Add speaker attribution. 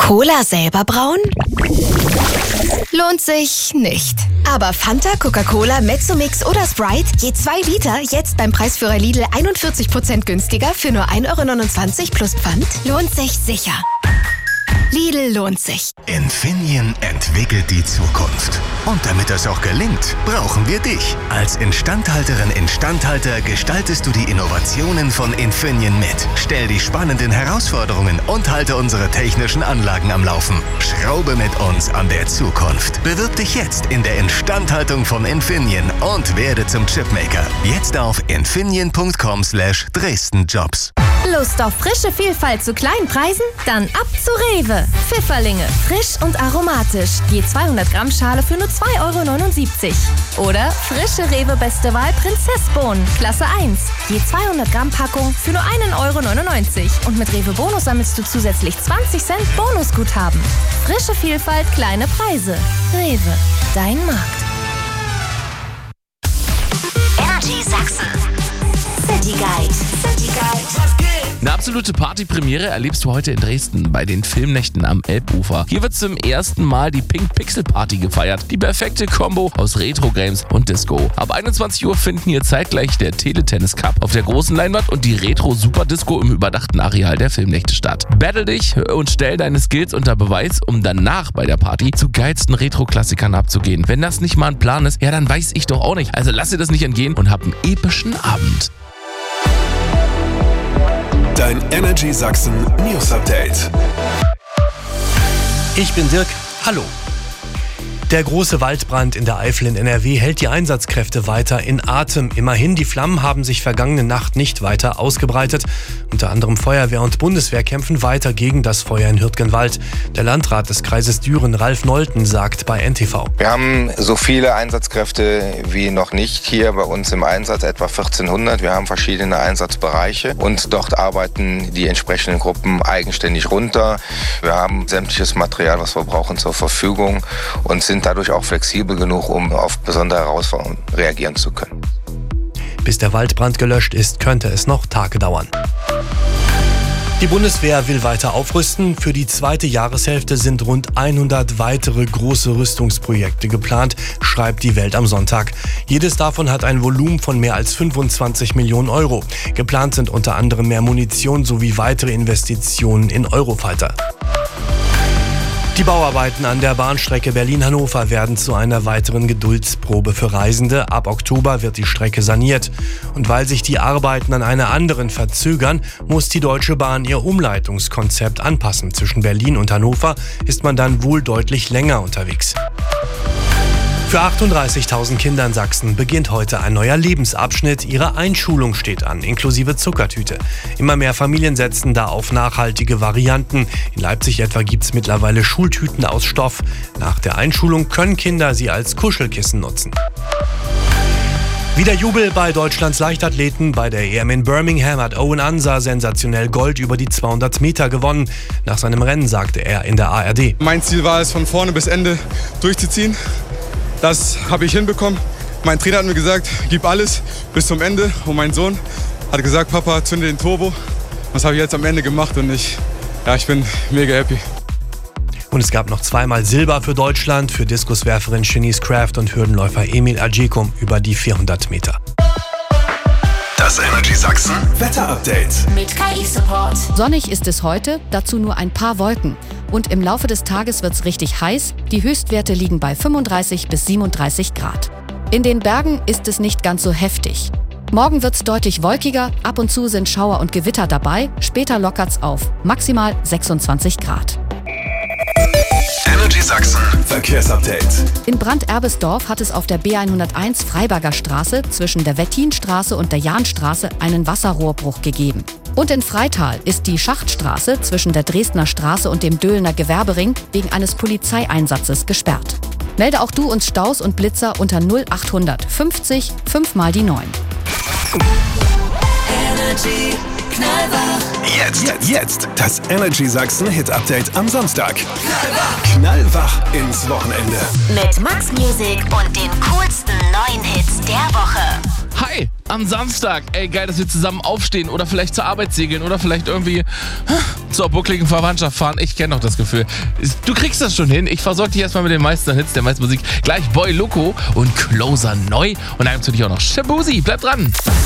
Speaker 1: Cola selber brauen? Lohnt sich nicht. Aber Fanta, Coca-Cola, Mezzomix oder Sprite, je 2 Liter, jetzt beim Preisführer Lidl 41% günstiger für nur 1,29 € plus Pfand, lohnt sich sicher. Lidl lohnt sich.
Speaker 2: Infineon entwickelt die Zukunft. Und damit das auch gelingt, brauchen wir dich. Als Instandhalterin, Instandhalter gestaltest du die Innovationen von Infineon mit. Stell die spannenden Herausforderungen und halte unsere technischen Anlagen am Laufen. Schraube mit uns an der Zukunft. Bewirb dich jetzt in der Instandhaltung von Infineon und werde zum Chipmaker. Jetzt auf infineon.com/DresdenJobs.
Speaker 3: Lust auf frische Vielfalt zu kleinen Preisen? Dann ab zu Rewe. Pfifferlinge, frisch und aromatisch. Je 200 Gramm Schale für nur 2,79 €. Oder frische Rewe Beste Wahl Prinzessbohnen, Klasse 1. Je 200 Gramm Packung für nur 1,99 €. Und mit Rewe Bonus sammelst du zusätzlich 20 Cent Bonusguthaben. Frische Vielfalt, kleine Preise. Rewe, dein Markt.
Speaker 4: Energy Sachsen. City Guide. City Guide.
Speaker 5: Eine absolute Partypremiere erlebst du heute in Dresden bei den Filmnächten am Elbufer. Hier wird zum ersten Mal die Pink Pixel Party gefeiert. Die perfekte Kombo aus Retro-Games und Disco. Ab 21 Uhr finden hier zeitgleich der Teletennis Cup auf der großen Leinwand und die Retro Super Disco im überdachten Areal der Filmnächte statt. Battle dich und stell deine Skills unter Beweis, um danach bei der Party zu geilsten Retro-Klassikern abzugehen. Wenn das nicht mal ein Plan ist, ja dann weiß ich doch auch nicht. Also lass dir das nicht entgehen und hab einen epischen Abend.
Speaker 6: Dein Energy Sachsen News Update.
Speaker 7: Ich bin Dirk. Hallo. Der große Waldbrand in der Eifel in NRW hält die Einsatzkräfte weiter in Atem. Immerhin, die Flammen haben sich vergangene Nacht nicht weiter ausgebreitet. Unter anderem Feuerwehr und Bundeswehr kämpfen weiter gegen das Feuer in Hürtgenwald. Der Landrat des Kreises Düren, Ralf Nolten, sagt bei NTV:
Speaker 8: Wir haben so viele Einsatzkräfte wie noch nicht hier bei uns im Einsatz, etwa 1400. Wir haben verschiedene Einsatzbereiche und dort arbeiten die entsprechenden Gruppen eigenständig runter. Wir haben sämtliches Material, was wir brauchen, zur Verfügung und sind dadurch auch flexibel genug, um auf besondere Herausforderungen reagieren zu können.
Speaker 7: Bis der Waldbrand gelöscht ist, könnte es noch Tage dauern. Die Bundeswehr will weiter aufrüsten. Für die zweite Jahreshälfte sind rund 100 weitere große Rüstungsprojekte geplant, schreibt die Welt am Sonntag. Jedes davon hat ein Volumen von mehr als 25 Millionen €. Geplant sind unter anderem mehr Munition sowie weitere Investitionen in Eurofighter. Die Bauarbeiten an der Bahnstrecke Berlin-Hannover werden zu einer weiteren Geduldsprobe für Reisende. Ab Oktober wird die Strecke saniert. Und weil sich die Arbeiten an einer anderen verzögern, muss die Deutsche Bahn ihr Umleitungskonzept anpassen. Zwischen Berlin und Hannover ist man dann wohl deutlich länger unterwegs. Für 38.000 Kinder in Sachsen beginnt heute ein neuer Lebensabschnitt. Ihre Einschulung steht an, inklusive Zuckertüte. Immer mehr Familien setzen da auf nachhaltige Varianten. In Leipzig etwa gibt es mittlerweile Schultüten aus Stoff. Nach der Einschulung können Kinder sie als Kuschelkissen nutzen. Wieder Jubel bei Deutschlands Leichtathleten. Bei der EM in Birmingham hat Owen Ansa sensationell Gold über die 200 Meter gewonnen. Nach seinem Rennen sagte er in der ARD:
Speaker 9: Mein Ziel war es, von vorne bis Ende durchzuziehen. Das habe ich hinbekommen. Mein Trainer hat mir gesagt, gib alles bis zum Ende. Und mein Sohn hat gesagt, Papa, zünde den Turbo. Das habe ich jetzt am Ende gemacht und ich bin mega happy.
Speaker 7: Und es gab noch zweimal Silber für Deutschland, für Diskuswerferin Shanice Kraft und Hürdenläufer Emil Ajekum über die 400 Meter.
Speaker 6: Das Energy Sachsen Wetter-Update
Speaker 4: Mit KI-Support.
Speaker 10: Sonnig ist es heute, dazu nur ein paar Wolken. Und im Laufe des Tages wird's richtig heiß. Die Höchstwerte liegen bei 35 bis 37 Grad. In den Bergen ist es nicht ganz so heftig. Morgen wird's deutlich wolkiger, ab und zu sind Schauer und Gewitter dabei, später lockert's auf, maximal 26 Grad.
Speaker 6: Energy Sachsen Verkehrsupdate.
Speaker 10: In Brandt-Erbesdorf hat es auf der B101 Freiberger Straße zwischen der Wettinstraße und der Jahnstraße einen Wasserrohrbruch gegeben. Und in Freital ist die Schachtstraße zwischen der Dresdner Straße und dem Döhlener Gewerbering wegen eines Polizeieinsatzes gesperrt. Melde auch du uns Staus und Blitzer unter 0800 50 5 mal die 9.
Speaker 4: Energy Knallwach.
Speaker 6: Jetzt das Energy Sachsen Hit Update am Samstag. Knallwach ins Wochenende.
Speaker 4: Mit Max Music und den coolsten neuen Hits der Woche.
Speaker 5: Hi, am Samstag. Ey, geil, dass wir zusammen aufstehen oder vielleicht zur Arbeit segeln oder vielleicht irgendwie zur buckligen Verwandtschaft fahren. Ich kenne doch das Gefühl. Du kriegst das schon hin. Ich versorge dich erstmal mit den meisten Hits der meisten Musik. Gleich Boy Loco und Closer neu. Und dann natürlich auch noch Shabuzi. Bleib dran.